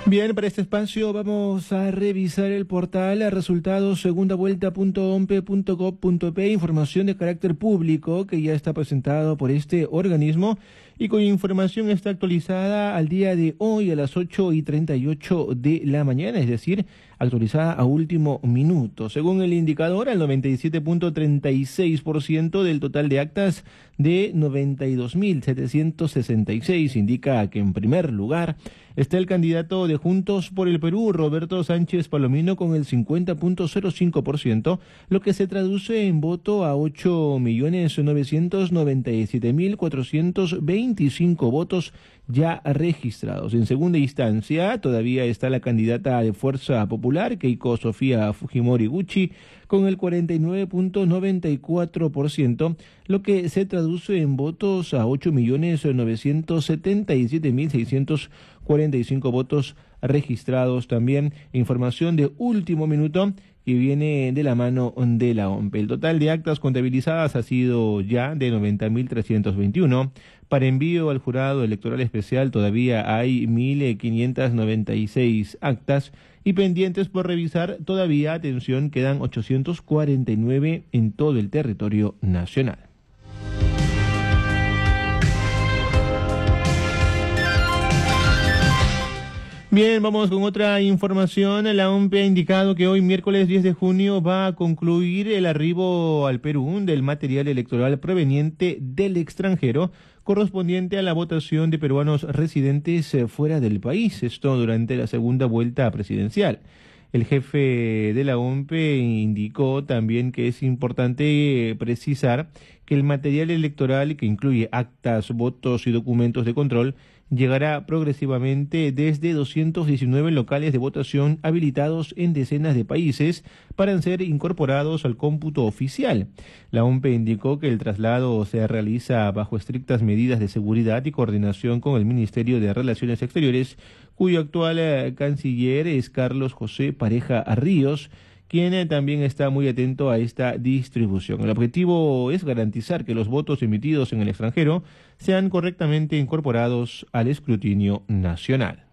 Bien, para este espacio vamos a revisar el portal a resultados segundavuelta.ompe.gov.pe, información de carácter público que ya está presentado por este organismo y cuya información está actualizada al día de hoy a las 8:38 de la mañana, es decir, actualizada a último minuto. Según el indicador, al 97.36% del total de actas de 92.766 indica que en primer lugar está el candidato de Juntos por el Perú, Roberto Sánchez Palomino, con el 50.05%, lo que se traduce en voto a 8.997.425 votos ya registrados. En segunda instancia, todavía está la candidata de Fuerza Popular, Keiko Sofía Fujimori Gucci, con el 49.94%, lo que se traduce en votos a 8.977.645 votos registrados. También información de último minuto que viene de la mano de la OMPE. El total de actas contabilizadas ha sido ya de 90.321. Para envío al jurado electoral especial todavía hay 1.596 actas y pendientes por revisar todavía, atención, quedan 849 en todo el territorio nacional. Bien, vamos con otra información. La OMPE ha indicado que hoy, miércoles 10 de junio, va a concluir el arribo al Perú del material electoral proveniente del extranjero correspondiente a la votación de peruanos residentes fuera del país, esto durante la segunda vuelta presidencial. El jefe de la OMPE indicó también que es importante precisar que el material electoral, que incluye actas, votos y documentos de control, llegará progresivamente desde 219 locales de votación habilitados en decenas de países para ser incorporados al cómputo oficial. La OMPE indicó que el traslado se realiza bajo estrictas medidas de seguridad y coordinación con el Ministerio de Relaciones Exteriores, cuyo actual canciller es Carlos José Pareja Ríos, quien también está muy atento a esta distribución. El objetivo es garantizar que los votos emitidos en el extranjero sean correctamente incorporados al escrutinio nacional.